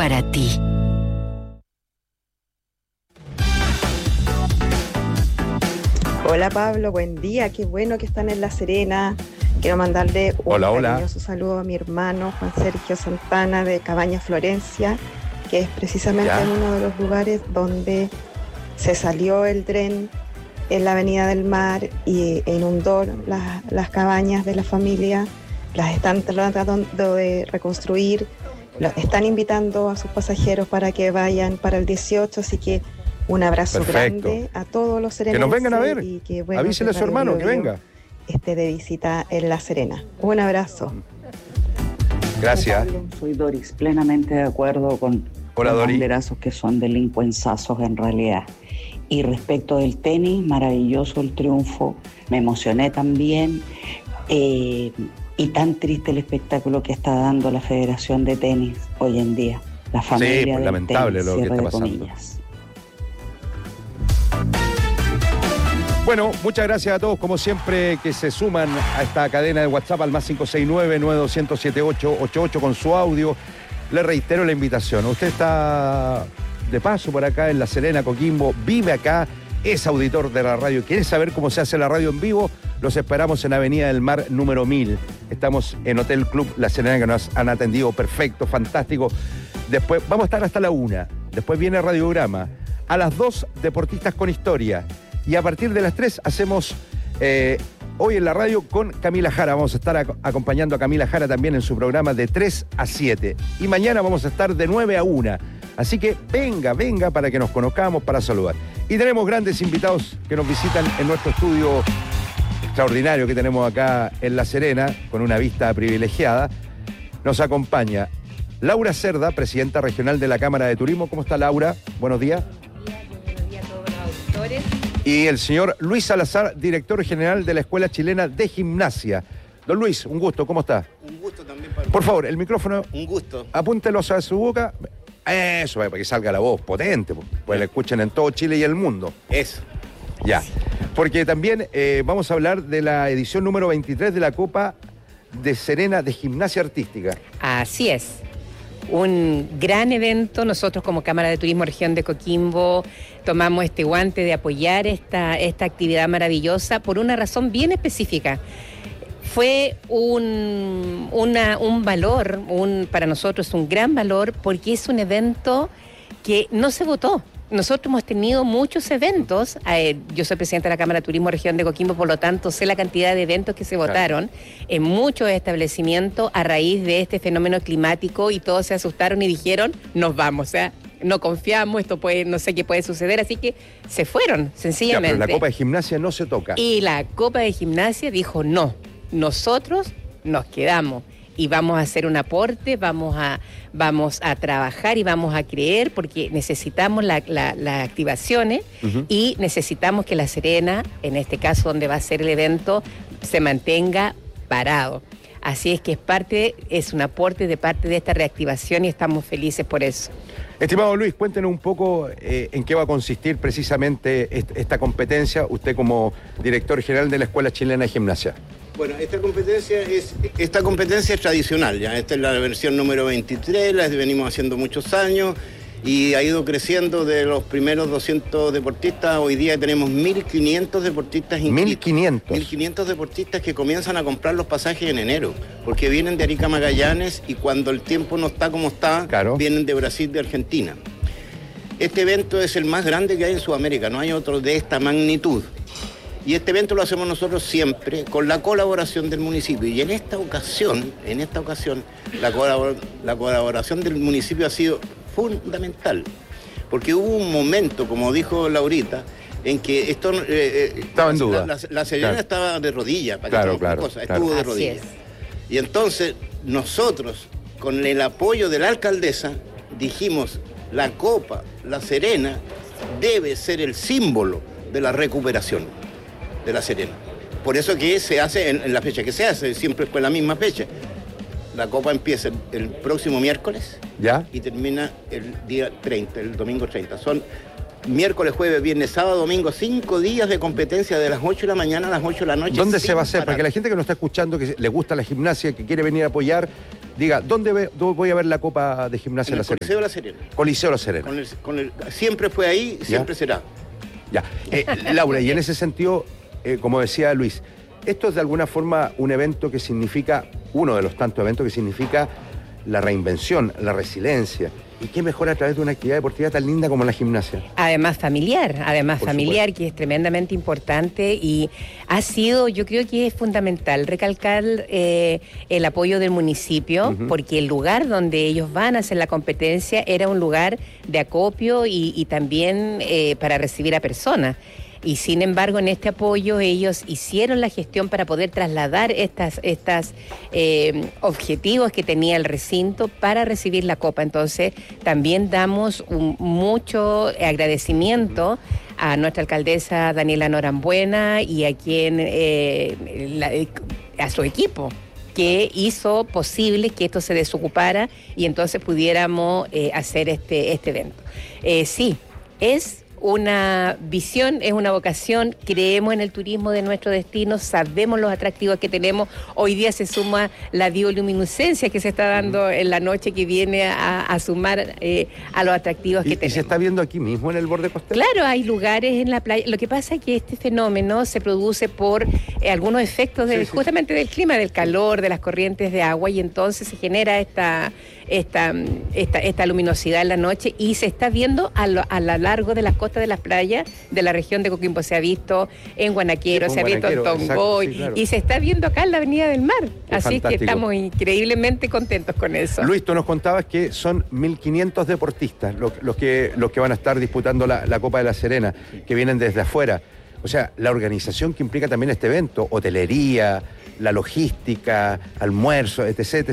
para ti. Hola Pablo, buen día, qué bueno que están en La Serena. Quiero mandarle un cariñoso saludo a mi hermano Juan Sergio Santana de Cabañas Florencia, que es precisamente uno de los lugares donde se salió el tren en la Avenida del Mar e inundó las cabañas de la familia. Las están tratando de reconstruir, están invitando a sus pasajeros para que vayan para el 18, así que un abrazo grande a todos los serenenses. Que nos vengan a ver, y que, bueno, avísele a su hermano que venga. De visita en La Serena. Un abrazo. Gracias. Soy Doris, plenamente de acuerdo con los banderazos que son delincuenzazos en realidad. Y respecto del tenis, maravilloso el triunfo, me emocioné también. Y tan triste el espectáculo que está dando la Federación de Tenis hoy en día. La familia del lamentable tenis, lo que está pasando. Comillas. Bueno, muchas gracias a todos, como siempre, que se suman a esta cadena de WhatsApp al más 569-9200-7888 con su audio. Le reitero la invitación. Usted está de paso por acá en La Serena, Coquimbo, vive acá, es auditor de la radio, quiere saber cómo se hace la radio en vivo. Los esperamos en Avenida del Mar número 1000. Estamos en Hotel Club La Serena, que nos han atendido perfecto, fantástico. Después vamos a estar hasta la 1. Después viene Radiograma. A las 2, Deportistas con Historia. Y a partir de las 3 hacemos hoy en la radio con Camila Jara. Vamos a estar acompañando a Camila Jara también en su programa de 3 a 7. Y mañana vamos a estar de 9 a 1. Así que venga para que nos conozcamos, para saludar. Y tenemos grandes invitados que nos visitan en nuestro estudio extraordinario que tenemos acá en La Serena, con una vista privilegiada. Nos acompaña Laura Cerda, presidenta regional de la Cámara de Turismo. ¿Cómo está, Laura? Buenos días. Buenos días a todos los auditores. Y el señor Luis Salazar, director general de la Escuela Chilena de Gimnasia. Don Luis, un gusto, ¿cómo está? Un gusto también para Por favor, el micrófono. Un gusto. Apúntelo a su boca. Eso, para que salga la voz potente, pues la escuchen en todo Chile y el mundo. Eso. Ya. Porque también vamos a hablar de la edición número 23 de la Copa de Serena de Gimnasia Artística. Así es. Un gran evento. Nosotros como Cámara de Turismo Región de Coquimbo tomamos este guante de apoyar esta actividad maravillosa por una razón bien específica. Fue un valor, para nosotros es un gran valor porque es un evento que no se votó. Nosotros hemos tenido muchos eventos, yo soy presidenta de la Cámara de Turismo Región de Coquimbo, por lo tanto sé la cantidad de eventos que se votaron en muchos establecimientos a raíz de este fenómeno climático y todos se asustaron y dijeron, nos vamos, o sea, no confiamos, esto puede, no sé qué puede suceder, así que se fueron, sencillamente. Ya, pero la Copa de Gimnasia no se toca. Y la Copa de Gimnasia dijo, no, nosotros nos quedamos. Y vamos a hacer un aporte, vamos a trabajar y vamos a creer porque necesitamos las activaciones y necesitamos que La Serena, en este caso donde va a ser el evento, se mantenga parado. Así es que es un aporte de parte de esta reactivación y estamos felices por eso. Estimado Luis, cuéntenos un poco en qué va a consistir precisamente esta competencia, usted como director general de la Escuela Chilena de Gimnasia. Bueno, esta competencia es tradicional, ya. Esta es la versión número 23, la venimos haciendo muchos años y ha ido creciendo de los primeros 200 deportistas. Hoy día tenemos 1.500 deportistas inscritos. 1.500 deportistas que comienzan a comprar los pasajes en enero, porque vienen de Arica a Magallanes y cuando el tiempo no está como está, vienen de Brasil, de Argentina. Este evento es el más grande que hay en Sudamérica, no hay otro de esta magnitud. Y este evento lo hacemos nosotros siempre con la colaboración del municipio. Y en esta ocasión, la colaboración del municipio ha sido fundamental. Porque hubo un momento, como dijo Laurita, en que esto estaba en duda. La Serena estaba de rodillas, estuvo de rodillas. Y entonces nosotros, con el apoyo de la alcaldesa, dijimos, la Copa La Serena debe ser el símbolo de la recuperación de La Serena. Por eso que se hace en la fecha que se hace, siempre fue la misma fecha. La Copa empieza el próximo miércoles y termina el día 30, el domingo 30. Son miércoles, jueves, viernes, sábado, domingo, 5 días de competencia de las 8 de la mañana a las 8 de la noche. ¿Dónde se va a hacer? Para que la gente que nos está escuchando, que le gusta la gimnasia, que quiere venir a apoyar, Diga, ¿dónde voy a ver la Copa de Gimnasia La Serena? Coliseo La Serena. Coliseo La Serena. Siempre fue ahí, siempre será. Ya. Laura, y en ese sentido, como decía Luis, esto es de alguna forma un evento que significa, uno de los tantos eventos que significa la reinvención, la resiliencia. ¿Y qué mejor a través de una actividad deportiva tan linda como la gimnasia? Además familiar, que es tremendamente importante y ha sido, yo creo que es fundamental recalcar el apoyo del municipio, porque el lugar donde ellos van a hacer la competencia era un lugar de acopio y también para recibir a personas. Y sin embargo, en este apoyo ellos hicieron la gestión para poder trasladar estas objetivos que tenía el recinto para recibir la Copa. Entonces, también damos mucho agradecimiento a nuestra alcaldesa Daniela Norambuena y a a su equipo, que hizo posible que esto se desocupara y entonces pudiéramos hacer este evento. Sí, es una visión, es una vocación, creemos en el turismo de nuestro destino, sabemos los atractivos que tenemos. Hoy día se suma la bioluminiscencia que se está dando en la noche, que viene a sumar a los atractivos que tenemos. ¿Y se está viendo aquí mismo en el borde costero? Claro, hay lugares en la playa. Lo que pasa es que este fenómeno se produce por algunos efectos justamente del clima, del calor, de las corrientes de agua, y entonces se genera esta luminosidad en la noche y se está viendo a lo largo de las costas de las playas de la región de Coquimbo. Se ha visto en Guanaquero, se ha visto en Tongoy, claro. Y se está viendo acá en la Avenida del Mar. Así es que estamos increíblemente contentos con eso. Luis, tú nos contabas que son 1.500 deportistas los que van a estar disputando la Copa de La Serena, que vienen desde afuera. O sea, la organización que implica también este evento, hotelería, la logística, almuerzo, etc.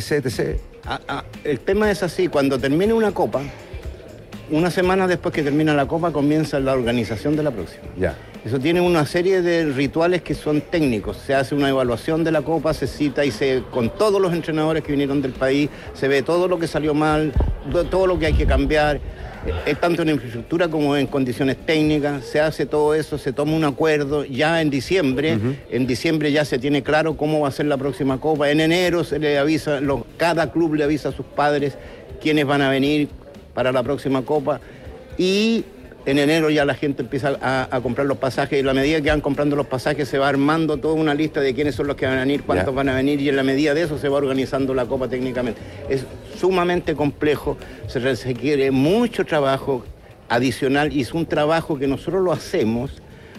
El tema es así, cuando termine una Copa, una semana después que termina la Copa comienza la organización de la próxima. Ya. Eso tiene una serie de rituales que son técnicos. Se hace una evaluación de la Copa, se cita con todos los entrenadores que vinieron del país, se ve todo lo que salió mal, todo lo que hay que cambiar, tanto en infraestructura como en condiciones técnicas. Se hace todo eso, se toma un acuerdo ya en diciembre. En diciembre ya se tiene claro cómo va a ser la próxima Copa. En enero se le avisa, cada club le avisa a sus padres quiénes van a venir para la próxima Copa, y en enero ya la gente empieza a comprar los pasajes, y a la medida que van comprando los pasajes se va armando toda una lista de quiénes son los que van a venir, cuántos van a venir, y en la medida de eso se va organizando la Copa técnicamente. Es sumamente complejo, se requiere mucho trabajo adicional, y es un trabajo que nosotros lo hacemos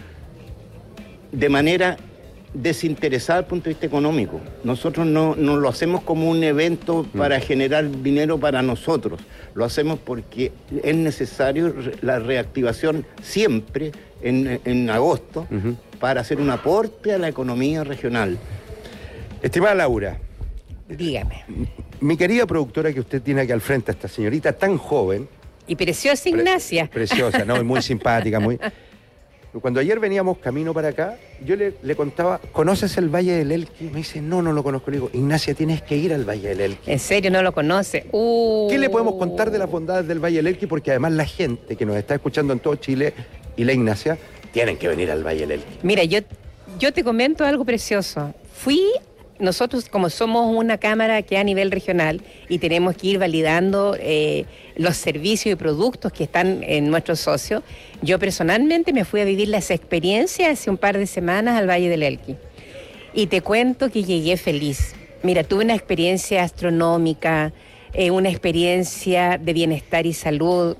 de manera desinteresada desde el punto de vista económico. Nosotros no lo hacemos como un evento para generar dinero para nosotros, lo hacemos porque es necesario la reactivación siempre en agosto para hacer un aporte a la economía regional. Estimada Laura, dígame. Mi querida productora que usted tiene aquí al frente, esta señorita tan joven y preciosa Ignacia. Preciosa, no, muy simpática, muy... Cuando ayer veníamos camino para acá, yo le contaba, ¿conoces el Valle del Elqui? Me dice, no lo conozco. Le digo, Ignacia, tienes que ir al Valle del Elqui. ¿En serio no lo conoce? ¿Qué le podemos contar de las bondades del Valle del Elqui? Porque además la gente que nos está escuchando en todo Chile y la Ignacia, tienen que venir al Valle del Elqui. Mira, yo te comento algo precioso. Nosotros, como somos una cámara que a nivel regional y tenemos que ir validando los servicios y productos que están en nuestros socios, yo personalmente me fui a vivir las experiencias hace un par de semanas al Valle del Elqui. Y te cuento que llegué feliz. Mira, tuve una experiencia astronómica, una experiencia de bienestar y salud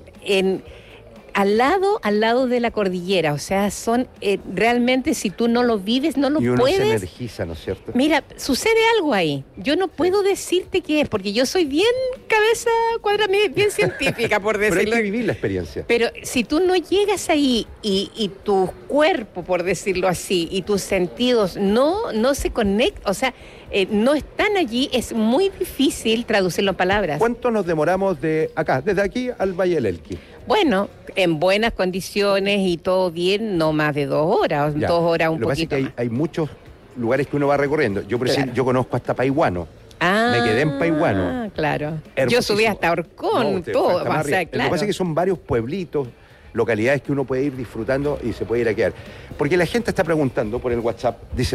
al lado de la cordillera. O sea, son realmente, si tú no lo vives, no lo puedes. Y uno se energiza, ¿no es cierto? Mira, sucede algo ahí. Yo no puedo decirte qué es, porque yo soy bien cabeza cuadrada, bien científica, por decirlo. Pero hay que vivir la experiencia. Pero si tú no llegas ahí y tu cuerpo, por decirlo así, y tus sentidos no se conectan, o sea, no están allí, es muy difícil traducirlo en palabras. ¿Cuánto nos demoramos desde aquí al Valle del Elqui? Bueno, en buenas condiciones y todo bien, no más de 2 horas, 2 horas un poquito más. Lo que pasa es que hay muchos lugares que uno va recorriendo. Yo, por ejemplo, yo conozco hasta Paihuano. Me quedé en Paihuano. Claro. Yo subí hasta Orcón, todo. Lo que pasa es que son varios pueblitos, localidades que uno puede ir disfrutando y se puede ir a quedar. Porque la gente está preguntando por el WhatsApp, dicen,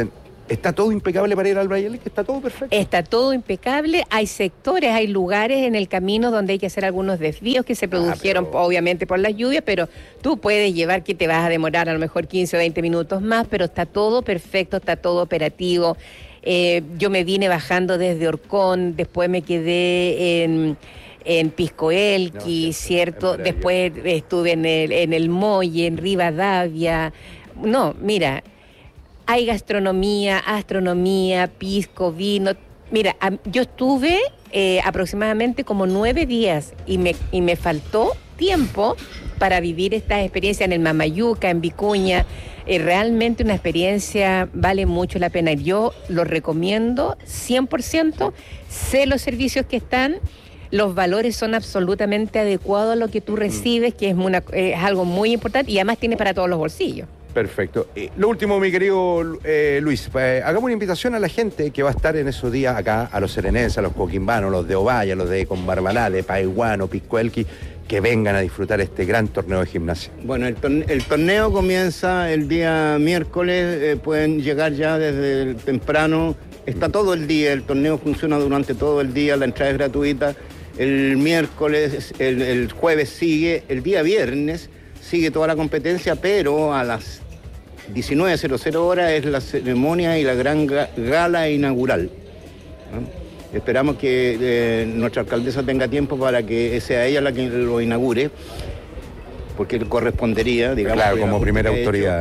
¿Está todo impecable para ir al Valle del Elqui? ¿Está todo perfecto? Está todo impecable. Hay sectores, hay lugares en el camino donde hay que hacer algunos desvíos que se produjeron obviamente por las lluvias, pero tú puedes llevar que te vas a demorar a lo mejor 15 o 20 minutos más, pero está todo perfecto, está todo operativo. Yo me vine bajando desde Orcón, después me quedé en Pisco Elqui, ¿cierto? Después estuve en el Molle, en Rivadavia. No, mira, hay gastronomía, astronomía, pisco, vino. Mira, yo estuve aproximadamente como 9 días y me faltó tiempo para vivir esta experiencia en el Mamayuca, en Vicuña. Realmente una experiencia, vale mucho la pena. Yo lo recomiendo 100%. Sé los servicios que están. Los valores son absolutamente adecuados a lo que tú recibes, que es algo muy importante y además tiene para todos los bolsillos. Perfecto. Lo último, mi querido Luis, hagamos una invitación a la gente que va a estar en esos días acá, a los serenenses, a los coquimbanos, los de Ovalle, los de Conbarbalá, de Paiguano, Pisco Elqui, que vengan a disfrutar este gran torneo de gimnasia. Bueno, el torneo comienza el día miércoles, pueden llegar ya desde temprano, está todo el día, el torneo funciona durante todo el día, la entrada es gratuita, el miércoles, el jueves sigue, el día viernes sigue toda la competencia, pero a las 19:00 horas es la ceremonia y la gran gala inaugural, ¿no? Esperamos que nuestra alcaldesa tenga tiempo para que sea ella la que lo inaugure, porque correspondería, digamos. Claro, como primera autoridad.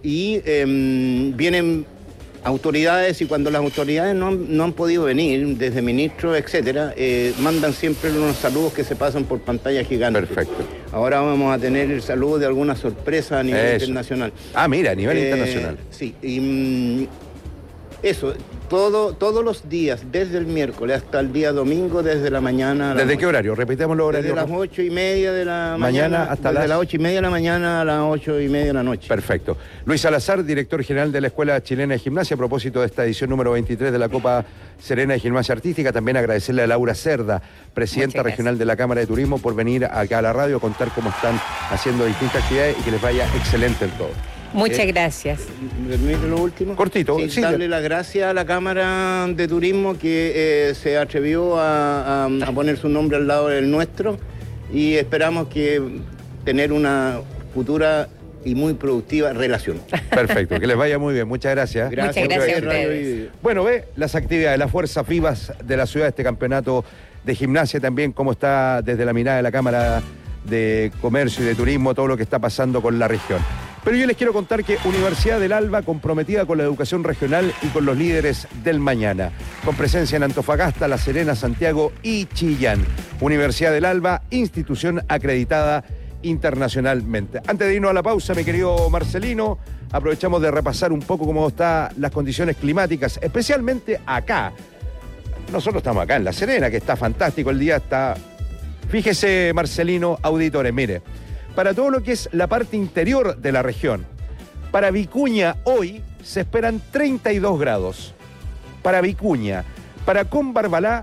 Vienen autoridades y cuando las autoridades no han podido venir, desde ministros, etcétera, mandan siempre unos saludos que se pasan por pantalla gigante. Perfecto. Ahora vamos a tener el saludo de alguna sorpresa a nivel internacional. Ah, mira, a nivel internacional. Sí, y eso, todos los días, desde el miércoles hasta el día domingo, desde la mañana. ¿Desde qué horario? Repitamos los horarios. Desde las 8:30 de la mañana hasta las 8:30 de la mañana a las 8:30 de la noche. Perfecto. Luis Salazar, director general de la Escuela Chilena de Gimnasia, a propósito de esta edición número 23 de la Copa Serena de Gimnasia Artística, también agradecerle a Laura Cerda, presidenta regional de la Cámara de Turismo, por venir acá a la radio a contar cómo están haciendo distintas actividades y que les vaya excelente en todo. Muchas gracias. ¿Me permite lo último? Cortito. Sí, darle las gracias a la Cámara de Turismo que se atrevió a poner su nombre al lado del nuestro y esperamos que tener una futura y muy productiva relación. Perfecto, que les vaya muy bien. Muchas gracias. Muchas gracias a ustedes. Bueno, ve las actividades, las fuerzas vivas de la ciudad, este campeonato de gimnasia también, cómo está desde la mirada de la Cámara de Comercio y de Turismo, todo lo que está pasando con la región. Pero yo les quiero contar que Universidad del Alba, comprometida con la educación regional y con los líderes del mañana, con presencia en Antofagasta, La Serena, Santiago y Chillán. Universidad del Alba, institución acreditada internacionalmente. Antes de irnos a la pausa, mi querido Marcelino, aprovechamos de repasar un poco cómo están las condiciones climáticas, especialmente acá. Nosotros estamos acá en La Serena, que está fantástico, el día está... Fíjese, Marcelino, auditores, mire, para todo lo que es la parte interior de la región, para Vicuña hoy se esperan 32 grados. Para Vicuña, para Conbarbalá,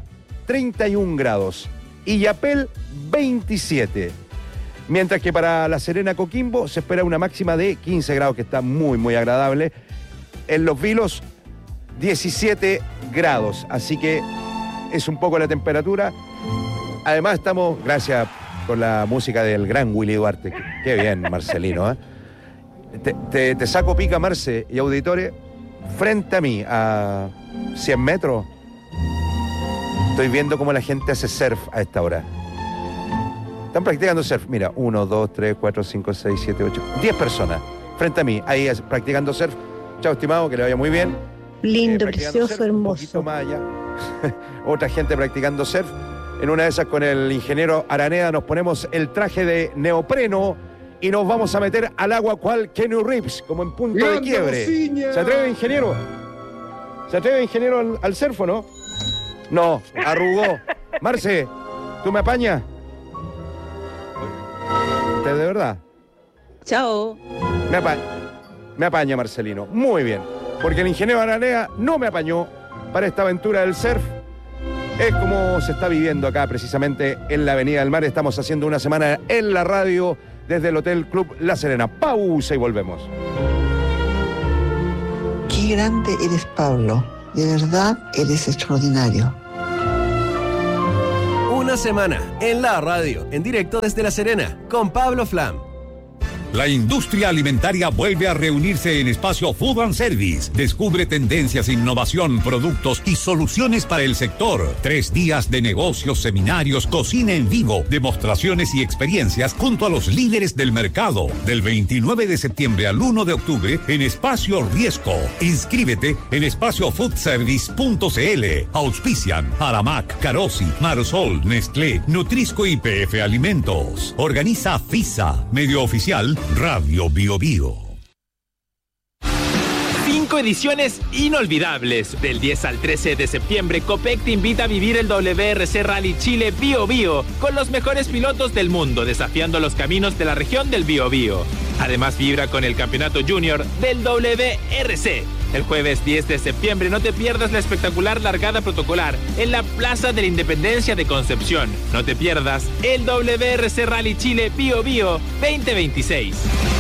31 grados. Illapel, 27. Mientras que para La Serena, Coquimbo, se espera una máxima de 15 grados, que está muy, muy agradable. En Los Vilos, 17 grados. Así que es un poco la temperatura. Además estamos, gracias por la música del gran Willy Duarte. Qué bien, Marcelino, ¿eh? Te saco pica, Marce, y auditores, frente a mí, a 100 metros, estoy viendo cómo la gente hace surf a esta hora. Están practicando surf. Mira, 1, 2, 3, 4, 5, 6, 7, 8, 10 personas frente a mí, ahí practicando surf. Chao, estimado, que le vaya muy bien. Lindo, precioso, surf, hermoso. Un poquito más allá. Otra gente practicando surf. En una de esas, con el ingeniero Araneda, nos ponemos el traje de neopreno y nos vamos a meter al agua cual Keanu Reeves, como en punto de quiebre. ¿Se atreve, ingeniero? ¿Se atreve, ingeniero, al surf o no? No, arrugó. Marce, ¿tú me apañas? ¿Usted de verdad? Chao. Me apaña, Marcelino. Muy bien. Porque el ingeniero Araneda no me apañó para esta aventura del surf. Es como se está viviendo acá, precisamente en la Avenida del Mar. Estamos haciendo una semana en la radio desde el Hotel Club La Serena. Pausa y volvemos. Qué grande eres, Pablo. De verdad, eres extraordinario. Una semana en la radio, en directo desde La Serena, con Pablo Flam. La industria alimentaria vuelve a reunirse en Espacio Food and Service. Descubre tendencias, innovación, productos y soluciones para el sector. 3 días de negocios, seminarios, cocina en vivo, demostraciones y experiencias junto a los líderes del mercado. Del 29 de septiembre al 1 de octubre en Espacio Riesco. Inscríbete en espaciofoodservice.cl. Auspician Aramac, Carosi, Marsol, Nestlé, Nutrisco y PF Alimentos. Organiza FISA, medio oficial Radio Bio Bio. 5 ediciones inolvidables. Del 10 al 13 de septiembre, Copec te invita a vivir el WRC Rally Chile Bio Bio con los mejores pilotos del mundo, desafiando los caminos de la región del Bio Bio. Además, vibra con el campeonato junior del WRC. El jueves 10 de septiembre no te pierdas la espectacular largada protocolar en la Plaza de la Independencia de Concepción. No te pierdas el WRC Rally Chile Bio Bio 2026.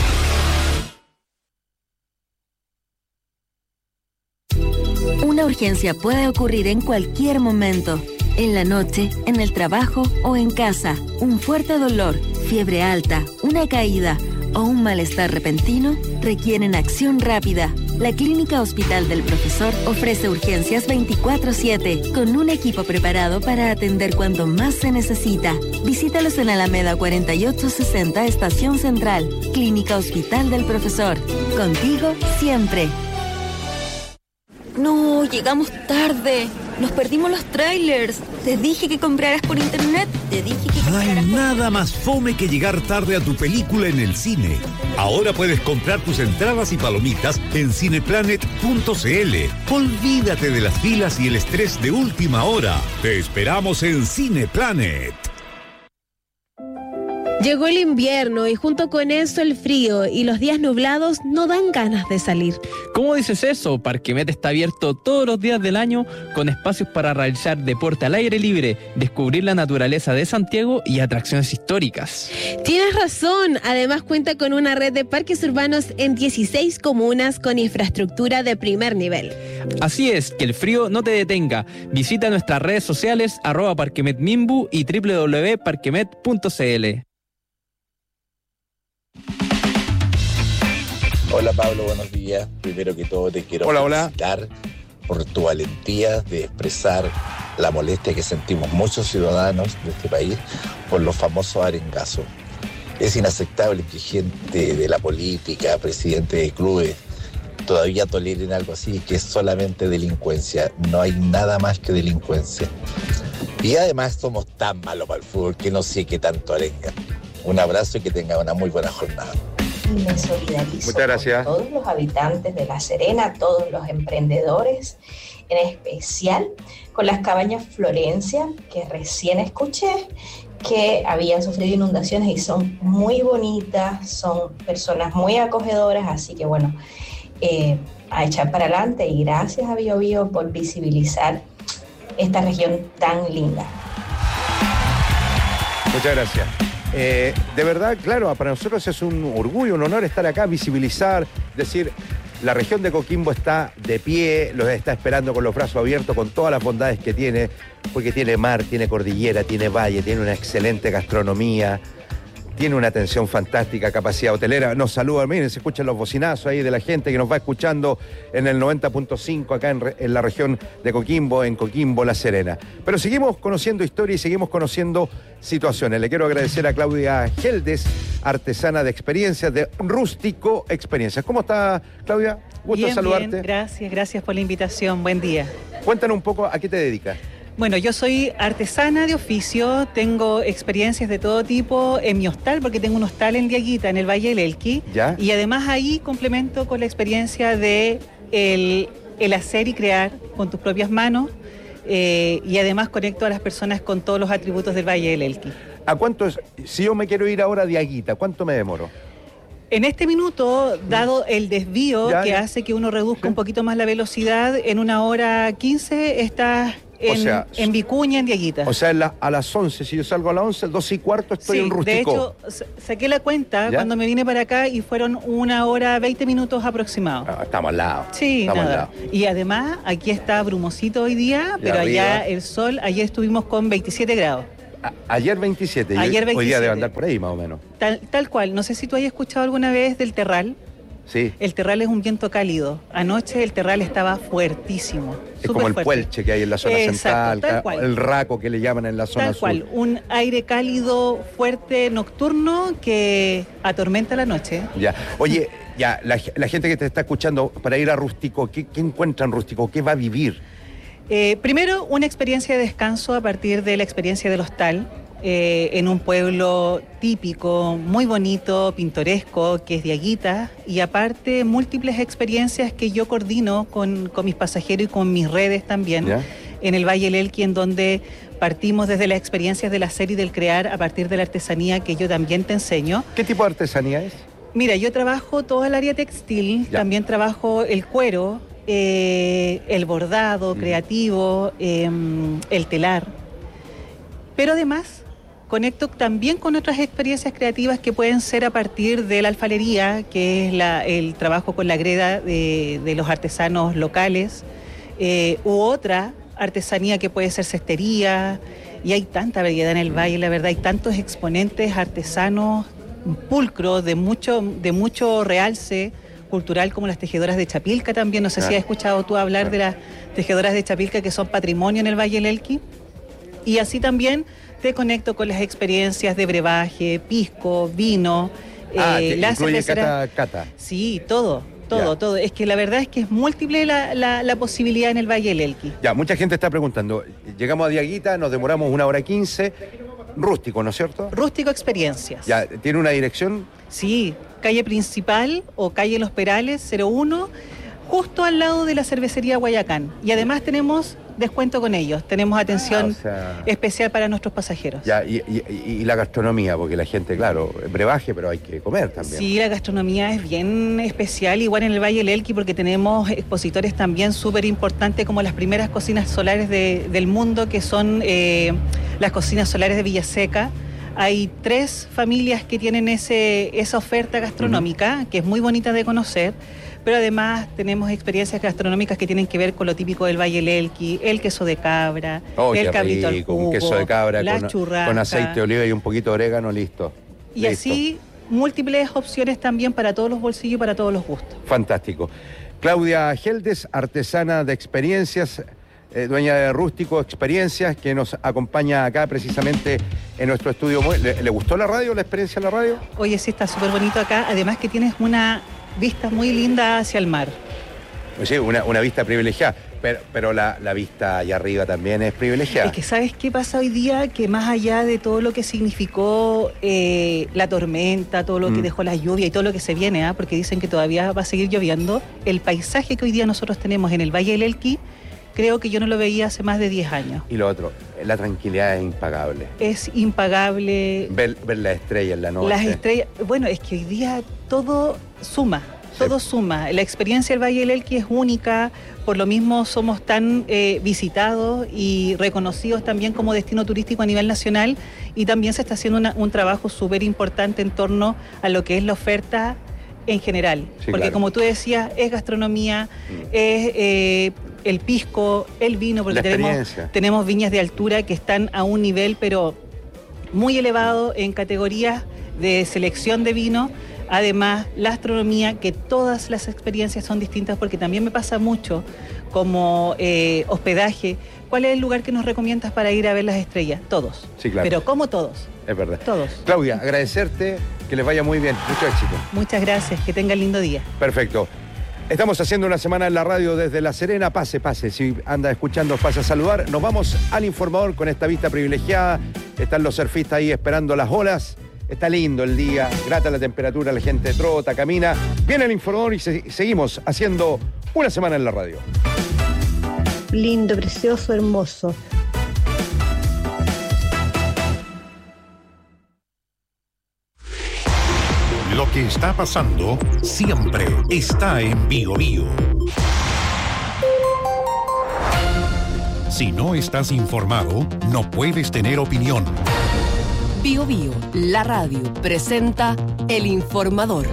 Una urgencia puede ocurrir en cualquier momento. En la noche, en el trabajo o en casa. Un fuerte dolor, fiebre alta, una caída o un malestar repentino requieren acción rápida. La Clínica Hospital del Profesor ofrece urgencias 24/7 con un equipo preparado para atender cuando más se necesita. Visítalos en Alameda 4860 Estación Central. Clínica Hospital del Profesor. Contigo siempre. No, llegamos tarde. Nos perdimos los trailers. Te dije que compraras por internet. No hay nada más fome que llegar tarde a tu película en el cine. Ahora puedes comprar tus entradas y palomitas en cineplanet.cl. Olvídate de las filas y el estrés de última hora. Te esperamos en Cineplanet. Llegó el invierno y junto con eso el frío y los días nublados no dan ganas de salir. ¿Cómo dices eso? Parquemet está abierto todos los días del año con espacios para realizar deporte al aire libre, descubrir la naturaleza de Santiago y atracciones históricas. Tienes razón, además cuenta con una red de parques urbanos en 16 comunas con infraestructura de primer nivel. Así es, que el frío no te detenga. Visita nuestras redes sociales @parquemetmimbu y www.parquemet.cl. Hola Pablo, buenos días. Primero que todo te quiero felicitar por tu valentía de expresar la molestia que sentimos muchos ciudadanos de este país por los famosos arengazos. Es inaceptable que gente de la política, presidentes de clubes, todavía toleren algo así, que es solamente delincuencia. No hay nada más que delincuencia. Y además somos tan malos para el fútbol que no sé qué tanto arenga. Un abrazo y que tengan una muy buena jornada. Y me solidarizo Muchas gracias. con todos los habitantes de La Serena, todos los emprendedores, en especial con las cabañas Florencia, que recién escuché que habían sufrido inundaciones y son muy bonitas, son personas muy acogedoras, así que bueno, a echar para adelante y gracias a Bio Bio por visibilizar esta región tan linda. Muchas gracias. De verdad, claro, para nosotros es un orgullo, un honor estar acá, visibilizar, decir, la región de Coquimbo está de pie, los está esperando con los brazos abiertos, con todas las bondades que tiene, porque tiene mar, tiene cordillera, tiene valle, tiene una excelente gastronomía, tiene una atención fantástica, capacidad hotelera. Nos saludan, miren, se escuchan los bocinazos ahí de la gente que nos va escuchando en el 90.5 acá en la región de Coquimbo, en Coquimbo, La Serena. Pero seguimos conociendo historia y seguimos conociendo situaciones. Le quiero agradecer a Claudia Geldes, artesana de experiencias, de Rústico Experiencias. ¿Cómo está, Claudia? Gusto saludarte. Bien, gracias por la invitación. Buen día. Cuéntanos un poco a qué te dedicas. Bueno, yo soy artesana de oficio, tengo experiencias de todo tipo en mi hostal, porque tengo un hostal en Diaguita, en el Valle del Elqui. ¿Ya? Y además ahí complemento con la experiencia de el hacer y crear con tus propias manos, y además conecto a las personas con todos los atributos del Valle del Elqui. ¿A cuánto es? Si yo me quiero ir ahora a Diaguita, ¿cuánto me demoro? En este minuto, dado el desvío que hace que uno reduzca un poquito más la velocidad, en 1 hora 15 estás en Vicuña, en Diaguita. O sea, a las 11, si yo salgo a las 11, 12:15 estoy en Rústico. De hecho, saqué la cuenta cuando me vine para acá y fueron 1 hora 20 minutos aproximados. Estamos al lado. Sí, estamos nada. al lado. Y además, aquí está brumosito hoy día, pero allá el sol, ayer estuvimos con 27 grados. Ayer 27, ayer 27. Hoy día debe andar por ahí más o menos. Tal cual, no sé si tú hayas escuchado alguna vez del terral. Sí. El terral es un viento cálido. Anoche el terral estaba fuertísimo. Es como el puelche que hay en la zona central, el raco que le llaman en la zona sur. Tal cual, un aire cálido, fuerte, nocturno que atormenta la noche. Ya, oye, la gente que te está escuchando, para ir a Rústico, ¿qué encuentra en Rústico? ¿Qué va a vivir? Primero, una experiencia de descanso a partir de la experiencia del hostal. En un pueblo típico, muy bonito, pintoresco, que es Diaguita, y aparte múltiples experiencias que yo coordino con mis pasajeros y con mis redes también, en el Valle del Elqui, en donde partimos desde las experiencias del hacer y del crear a partir de la artesanía que yo también te enseño. ¿Qué tipo de artesanía es? Mira, yo trabajo todo el área textil, también trabajo el cuero, el bordado creativo, el telar, pero además conecto también con otras experiencias creativas que pueden ser a partir de la alfarería, que es el trabajo con la greda de los artesanos locales, u otra artesanía que puede ser cestería, y hay tanta variedad en el valle, la verdad, hay tantos exponentes artesanos pulcros de mucho realce cultural, como las tejedoras de Chapilca también. No sé si has escuchado tú hablar de las tejedoras de Chapilca, que son patrimonio en el Valle del Elqui. Y así también te conecto con las experiencias de brebaje, pisco, vino, la cervecera. Cata. Sí, todo. Es que la verdad es que es múltiple la posibilidad en el Valle del Elqui. Ya, mucha gente está preguntando. Llegamos a Diaguita, nos demoramos 1 hora 15. Rústico, ¿no es cierto? Rústico Experiencias. Ya, ¿tiene una dirección? Sí, calle principal o calle Los Perales, 01, justo al lado de la cervecería Guayacán. Y además tenemos descuento con ellos, tenemos atención especial para nuestros pasajeros. Ya, y la gastronomía, porque la gente, claro, brebaje, pero hay que comer también. Sí, la gastronomía es bien especial, igual en el Valle del Elqui, porque tenemos expositores también súper importantes, como las primeras cocinas solares del mundo, que son las cocinas solares de Villaseca. Hay 3 familias que tienen esa oferta gastronómica, que es muy bonita de conocer, pero además tenemos experiencias gastronómicas que tienen que ver con lo típico del Valle del Elqui, el queso de cabra, el cabrito al jugo, un queso de cabra la churrasca, con aceite de oliva y un poquito de orégano, listo. Y así múltiples opciones también para todos los bolsillos y para todos los gustos. Fantástico. Claudia Geldes, artesana de experiencias, dueña de Rústico Experiencias, que nos acompaña acá precisamente en nuestro estudio. ¿Le gustó la radio, la experiencia en la radio? Oye, sí, está súper bonito acá. Además que tienes una vista muy linda hacia el mar. Sí, una vista privilegiada, pero la vista allá arriba también es privilegiada. Es que ¿sabes qué pasa hoy día? Que más allá de todo lo que significó la tormenta, todo lo que dejó la lluvia y todo lo que se viene, porque dicen que todavía va a seguir lloviendo, el paisaje que hoy día nosotros tenemos en el Valle del Elqui, creo que yo no lo veía hace más de 10 años. Y lo otro, la tranquilidad es impagable. Es impagable. Ver las estrellas en la noche. Las estrellas, bueno, es que hoy día todo suma. Todo suma. La experiencia del Valle del Elqui es única, por lo mismo somos tan visitados y reconocidos también como destino turístico a nivel nacional, y también se está haciendo un trabajo súper importante en torno a lo que es la oferta en general. Sí, porque como tú decías, es gastronomía, es el pisco, el vino, porque tenemos viñas de altura que están a un nivel pero muy elevado en categorías de selección de vino. Además, la astronomía, que todas las experiencias son distintas, porque también me pasa mucho como hospedaje. ¿Cuál es el lugar que nos recomiendas para ir a ver las estrellas? Todos. Sí, claro. Pero ¿cómo todos? Es verdad. Todos. Claudia, agradecerte, que les vaya muy bien. Mucho éxito. Muchas gracias, que tengan lindo día. Perfecto. Estamos haciendo una semana en la radio desde La Serena. Pase. Si anda escuchando, pase a saludar. Nos vamos al informador con esta vista privilegiada. Están los surfistas ahí esperando las olas. Está lindo el día, grata la temperatura, la gente trota, camina. Viene el informador y seguimos haciendo una semana en la radio. Lindo, precioso, hermoso. Lo que está pasando siempre está en Bio Bio. Si no estás informado, no puedes tener opinión. Bio Bio, la radio, presenta El Informador.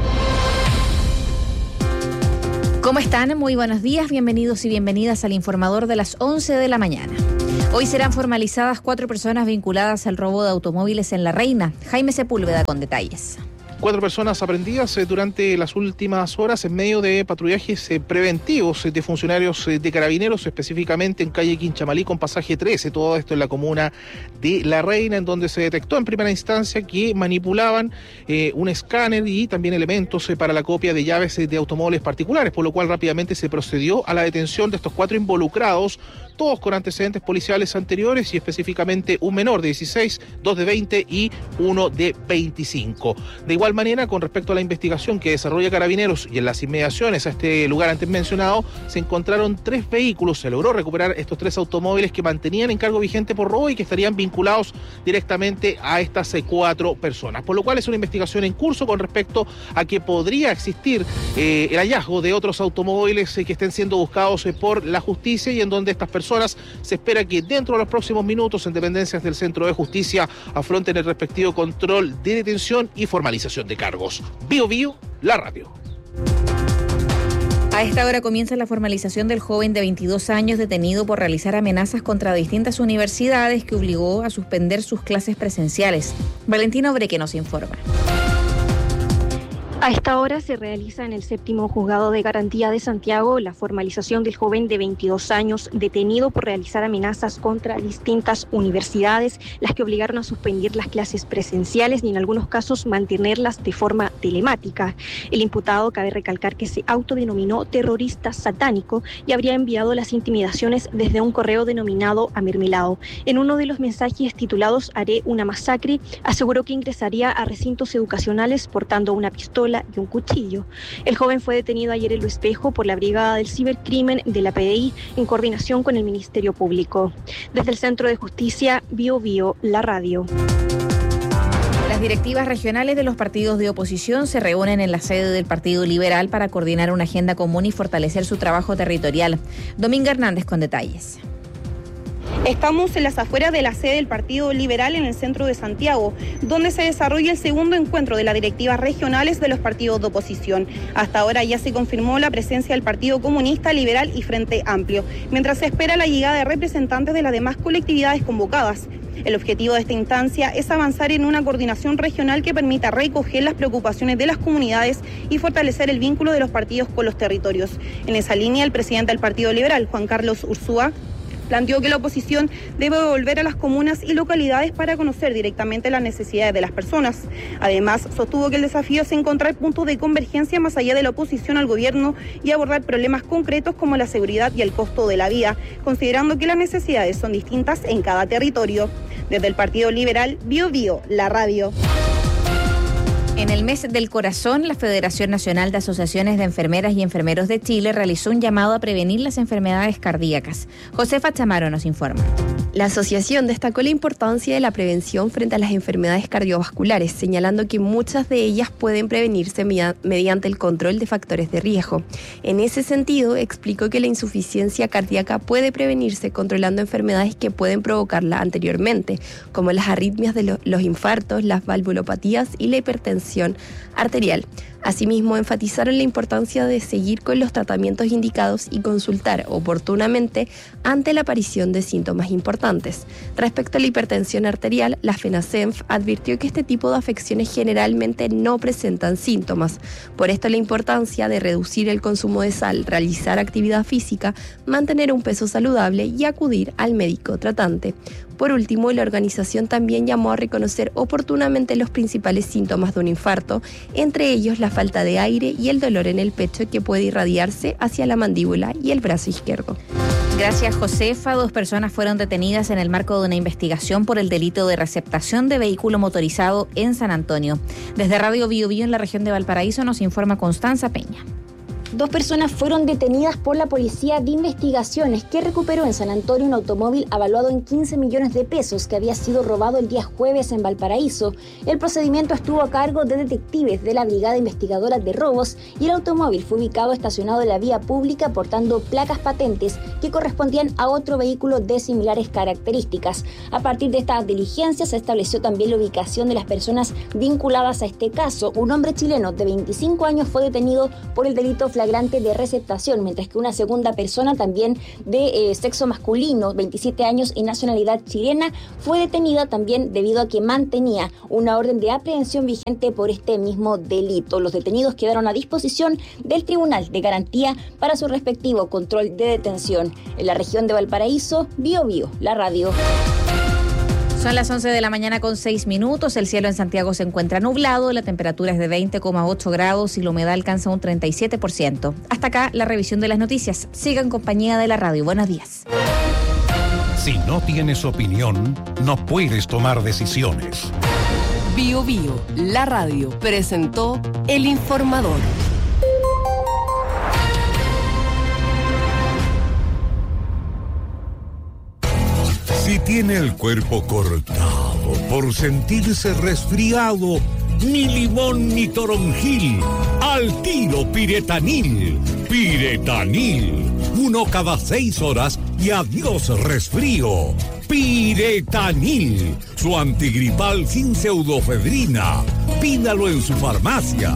¿Cómo están? Muy buenos días, bienvenidos y bienvenidas al Informador de las 11 de la mañana. Hoy serán formalizadas 4 personas vinculadas al robo de automóviles en La Reina. Jaime Sepúlveda con detalles. 4 personas aprendidas durante las últimas horas en medio de patrullajes preventivos de funcionarios de Carabineros, específicamente en calle Quinchamalí con pasaje 13, todo esto en la comuna de La Reina, en donde se detectó en primera instancia que manipulaban un escáner y también elementos para la copia de llaves de automóviles particulares, por lo cual rápidamente se procedió a la detención de estos 4 involucrados, todos con antecedentes policiales anteriores y específicamente un menor de 16, 2 de 20 y 1 de 25. De igual manera, con respecto a la investigación que desarrolla Carabineros y en las inmediaciones a este lugar antes mencionado, se encontraron 3 vehículos, se logró recuperar estos 3 automóviles que mantenían encargo vigente por robo y que estarían vinculados directamente a estas 4 personas, por lo cual es una investigación en curso con respecto a que podría existir el hallazgo de otros automóviles que estén siendo buscados por la justicia y en donde estas personas se espera que dentro de los próximos minutos en dependencias del Centro de Justicia afronten el respectivo control de detención y formalización de cargos. Bio Bio, la radio. A esta hora comienza la formalización del joven de 22 años detenido por realizar amenazas contra distintas universidades que obligó a suspender sus clases presenciales. Valentina Obreque nos informa. A esta hora se realiza en el 7º Juzgado de Garantía de Santiago la formalización del joven de 22 años detenido por realizar amenazas contra distintas universidades, las que obligaron a suspender las clases presenciales y en algunos casos mantenerlas de forma telemática. El imputado, cabe recalcar que se autodenominó terrorista satánico y habría enviado las intimidaciones desde un correo denominado Amermelado. En uno de los mensajes titulados "Haré una masacre", aseguró que ingresaría a recintos educacionales portando una pistola y un cuchillo. El joven fue detenido ayer en Lo Espejo por la Brigada del Cibercrimen de la PDI en coordinación con el Ministerio Público. Desde el Centro de Justicia, Bio Bio, la radio. Las directivas regionales de los partidos de oposición se reúnen en la sede del Partido Liberal para coordinar una agenda común y fortalecer su trabajo territorial. Dominga Hernández con detalles. Estamos en las afueras de la sede del Partido Liberal en el centro de Santiago, donde se desarrolla el segundo encuentro de las directivas regionales de los partidos de oposición. Hasta ahora ya se confirmó la presencia del Partido Comunista, Liberal y Frente Amplio, mientras se espera la llegada de representantes de las demás colectividades convocadas. El objetivo de esta instancia es avanzar en una coordinación regional que permita recoger las preocupaciones de las comunidades y fortalecer el vínculo de los partidos con los territorios. En esa línea, el presidente del Partido Liberal, Juan Carlos Ursúa, planteó que la oposición debe volver a las comunas y localidades para conocer directamente las necesidades de las personas. Además, sostuvo que el desafío es encontrar puntos de convergencia más allá de la oposición al gobierno y abordar problemas concretos como la seguridad y el costo de la vida, considerando que las necesidades son distintas en cada territorio. Desde el Partido Liberal, Bio Bio, la radio. En el mes del corazón, la Federación Nacional de Asociaciones de Enfermeras y Enfermeros de Chile realizó un llamado a prevenir las enfermedades cardíacas. Josefa Chamaro nos informa. La asociación destacó la importancia de la prevención frente a las enfermedades cardiovasculares, señalando que muchas de ellas pueden prevenirse mediante el control de factores de riesgo. En ese sentido, explicó que la insuficiencia cardíaca puede prevenirse controlando enfermedades que pueden provocarla anteriormente, como las arritmias de los infartos, las valvulopatías y la hipertensión arterial. Asimismo, enfatizaron la importancia de seguir con los tratamientos indicados y consultar oportunamente ante la aparición de síntomas importantes. Respecto a la hipertensión arterial, la FENACENF advirtió que este tipo de afecciones generalmente no presentan síntomas. Por esto, la importancia de reducir el consumo de sal, realizar actividad física, mantener un peso saludable y acudir al médico tratante. Por último, la organización también llamó a reconocer oportunamente los principales síntomas de un infarto, entre ellos la falta de aire y el dolor en el pecho que puede irradiarse hacia la mandíbula y el brazo izquierdo. Gracias, Josefa. 2 personas fueron detenidas en el marco de una investigación por el delito de receptación de vehículo motorizado en San Antonio. Desde Radio Bio Bio en la región de Valparaíso nos informa Constanza Peña. 2 personas fueron detenidas por la Policía de Investigaciones, que recuperó en San Antonio un automóvil avaluado en 15 millones de pesos que había sido robado el día jueves en Valparaíso. El procedimiento estuvo a cargo de detectives de la Brigada Investigadora de Robos y el automóvil fue ubicado estacionado en la vía pública portando placas patentes que correspondían a otro vehículo de similares características. A partir de estas diligencias se estableció también la ubicación de las personas vinculadas a este caso. Un hombre chileno de 25 años fue detenido por el delito flagrante de receptación, mientras que una segunda persona también de sexo masculino, 27 años y nacionalidad chilena, fue detenida también debido a que mantenía una orden de aprehensión vigente por este mismo delito. Los detenidos quedaron a disposición del Tribunal de Garantía para su respectivo control de detención. En la región de Valparaíso, Biobío, la radio. Son las 11 de la mañana con 6 minutos. El cielo en Santiago se encuentra nublado, la temperatura es de 20,8 grados y la humedad alcanza un 37%. Hasta acá la revisión de las noticias. Siga en compañía de la radio. Buenos días. Si no tienes opinión, no puedes tomar decisiones. Biobío, la radio, presentó El Informador. Si tiene el cuerpo cortado por sentirse resfriado, ni limón ni toronjil, al tiro Piretanil. Piretanil, 1 cada 6 horas y adiós resfrío. Piretanil, su antigripal sin pseudofedrina. Pídalo en su farmacia.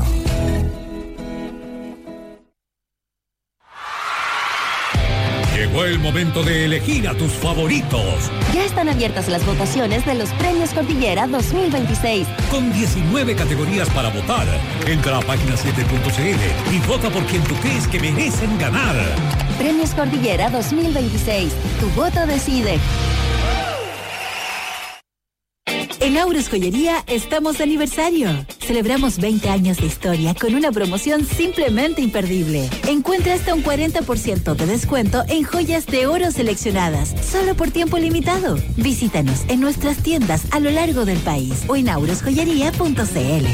Llegó el momento de elegir a tus favoritos. Ya están abiertas las votaciones de los Premios Cordillera 2026. Con 19 categorías para votar. Entra a página7.cl y vota por quien tú crees que merecen ganar. Premios Cordillera 2026. Tu voto decide. En Aures Joyería estamos de aniversario. Celebramos 20 años de historia con una promoción simplemente imperdible. Encuentra hasta un 40% de descuento en joyas de oro seleccionadas, solo por tiempo limitado. Visítanos en nuestras tiendas a lo largo del país o en auresjoyería.cl.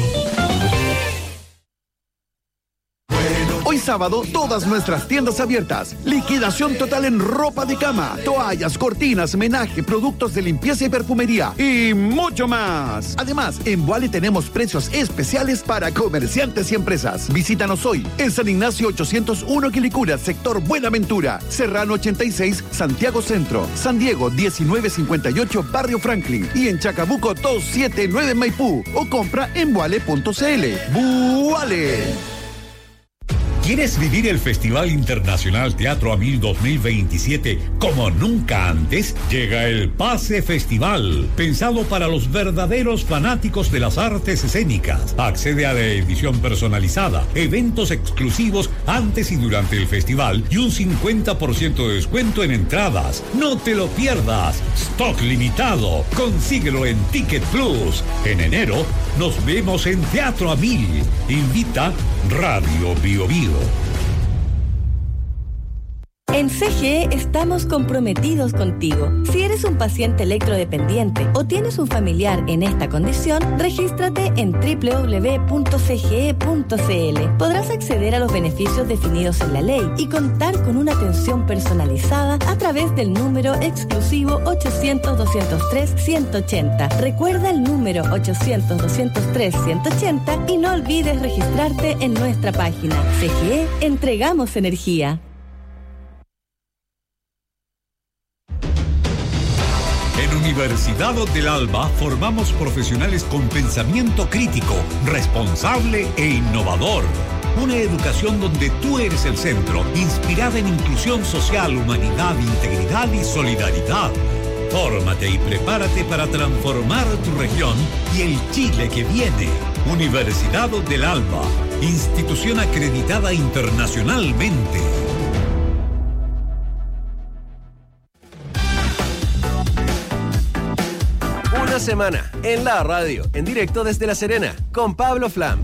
Hoy sábado, todas nuestras tiendas abiertas. Liquidación total en ropa de cama, toallas, cortinas, menaje, productos de limpieza y perfumería y mucho más. Además, en Vuale tenemos precios especiales para comerciantes y empresas. Visítanos hoy en San Ignacio 801 Quilicura, sector Buenaventura, Serrano 86, Santiago Centro, San Diego 1958, Barrio Franklin y en Chacabuco 279 Maipú o compra en vuale.cl. ¡Vuale! ¿Quieres vivir el Festival Internacional Teatro Amil 2027 como nunca antes? Llega el Pase Festival, pensado para los verdaderos fanáticos de las artes escénicas. Accede a la edición personalizada, eventos exclusivos antes y durante el festival y un 50% de descuento en entradas. No te lo pierdas. Stock limitado. Consíguelo en Ticket Plus. En enero nos vemos en Teatro Amil. Invita Radio Biobío. En CGE estamos comprometidos contigo. Si eres un paciente electrodependiente o tienes un familiar en esta condición, regístrate en www.cge.cl. Podrás acceder a los beneficios definidos en la ley y contar con una atención personalizada a través del número exclusivo 800-203-180. Recuerda el número 800-203-180 y no olvides registrarte en nuestra página. CGE, entregamos energía. En Universidad del Alba formamos profesionales con pensamiento crítico, responsable e innovador. Una educación donde tú eres el centro, inspirada en inclusión social, humanidad, integridad y solidaridad. Fórmate y prepárate para transformar tu región y el Chile que viene. Universidad del Alba, institución acreditada internacionalmente. Una semana en la radio, en directo desde La Serena, con Pablo Flam.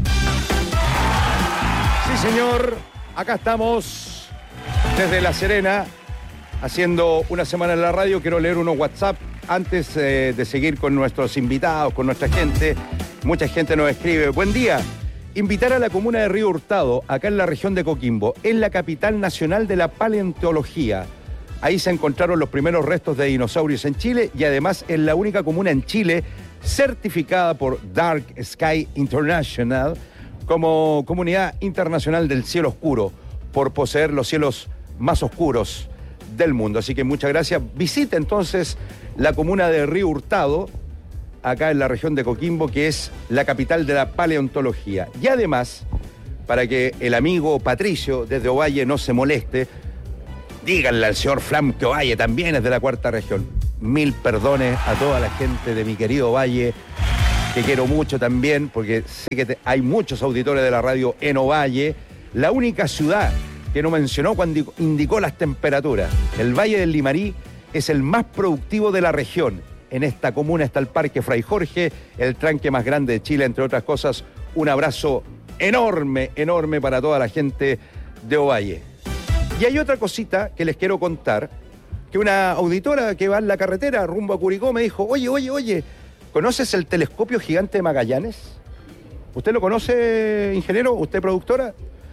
Sí, señor. Acá estamos desde La Serena, haciendo una semana en la radio. Quiero leer unos WhatsApp antes de seguir con nuestros invitados, con nuestra gente. Mucha gente nos escribe. Buen día. Invitar a la comuna de Río Hurtado, acá en la región de Coquimbo, es la capital nacional de la paleontología. Ahí se encontraron los primeros restos de dinosaurios en Chile y además es la única comuna en Chile certificada por Dark Sky International como Comunidad Internacional del Cielo Oscuro, por poseer los cielos más oscuros del mundo. Así que muchas gracias. Visite entonces la comuna de Río Hurtado, acá en la región de Coquimbo, que es la capital de la paleontología. Y además, para que el amigo Patricio desde Ovalle no se moleste, díganle al señor Flam que Ovalle también es de la cuarta región. 1000 perdones a toda la gente de mi querido Ovalle, que quiero mucho también, porque sé que hay muchos auditores de la radio en Ovalle. La única ciudad que no mencionó cuando indicó las temperaturas. El Valle del Limarí es el más productivo de la región. En esta comuna está el Parque Fray Jorge, el tranque más grande de Chile, entre otras cosas. Un abrazo enorme, enorme para toda la gente de Ovalle. Y hay otra cosita que les quiero contar, que una auditora que va en la carretera rumbo a Curicó me dijo, oye, ¿conoces el telescopio gigante de Magallanes? ¿Usted lo conoce, ingeniero? ¿Usted, productora?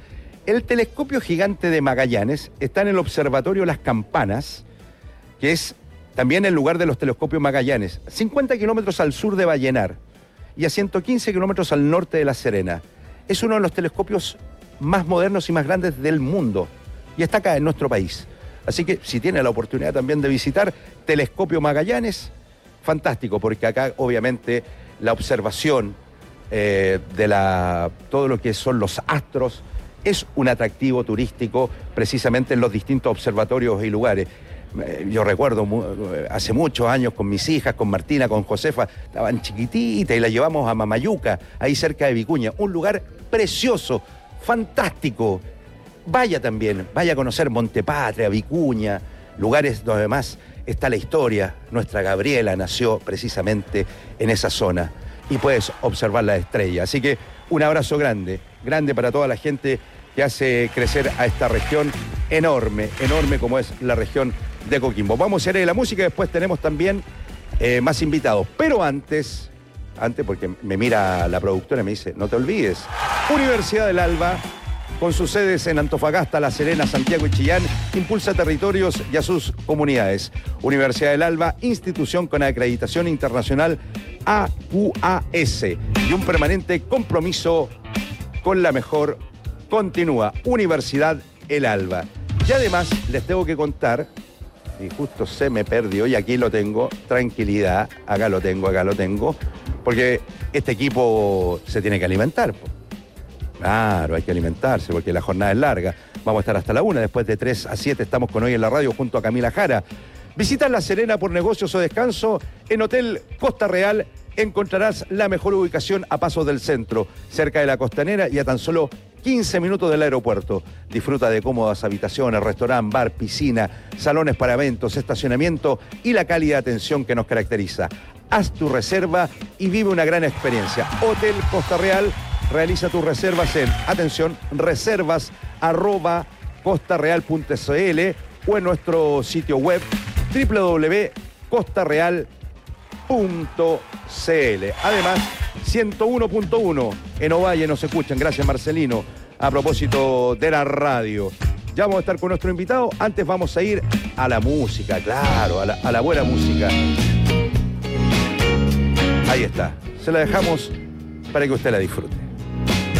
El telescopio gigante de Magallanes está en el observatorio Las Campanas, que es también el lugar de los telescopios Magallanes, 50 kilómetros al sur de Vallenar y a 115 kilómetros al norte de La Serena. Es uno de los telescopios más modernos y más grandes del mundo y está acá en nuestro país. Así que si tiene la oportunidad también de visitar Telescopio Magallanes, fantástico, porque acá obviamente la observación de todo lo que son los astros es un atractivo turístico precisamente en los distintos observatorios y lugares. Yo recuerdo hace muchos años con mis hijas, con Martina, con Josefa, estaban chiquititas y la llevamos a Mamayuca, ahí cerca de Vicuña, un lugar precioso, fantástico. Vaya también, vaya a conocer Montepatria, Vicuña, lugares donde además está la historia. Nuestra Gabriela nació precisamente en esa zona y puedes observar las estrellas. Así que un abrazo grande, grande para toda la gente que hace crecer a esta región enorme, enorme como es la región de Coquimbo. Vamos a ir a la música y después tenemos también más invitados. Pero antes, porque me mira la productora y me dice, no te olvides, Universidad del Alba, con sus sedes en Antofagasta, La Serena, Santiago y Chillán, impulsa territorios y a sus comunidades. Universidad del Alba, institución con acreditación internacional AQAS y un permanente compromiso con la mejor. Continúa Universidad El Alba. Y además les tengo que contar, y justo se me perdió y aquí lo tengo, tranquilidad, acá lo tengo, porque este equipo se tiene que alimentar. Claro, hay que alimentarse porque la jornada es larga. Vamos a estar hasta la 1, después de 3 a 7 estamos con Hoy en la Radio junto a Camila Jara. Visita La Serena por negocios o descanso. En Hotel Costa Real encontrarás la mejor ubicación a pasos del centro, cerca de la costanera y a tan solo 15 minutos del aeropuerto. Disfruta de cómodas habitaciones, restaurante, bar, piscina, salones para eventos, estacionamiento y la cálida atención que nos caracteriza. Haz tu reserva y vive una gran experiencia. Hotel Costa Real, realiza tus reservas en, atención, reservas@costareal.cl o en nuestro sitio web www.costareal.cl. Además, 101.1 en Ovalle nos escuchan. Gracias, Marcelino. A propósito de la radio, ya vamos a estar con nuestro invitado. Antes vamos a ir a la música, claro, a la buena música. Ahí está. Se la dejamos para que usted la disfrute.